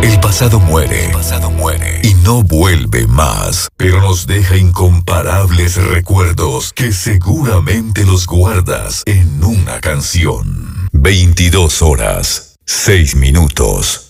El pasado muere y no vuelve más, pero nos deja incomparables recuerdos que seguramente los guardas en una canción. 22 horas, 6 minutos.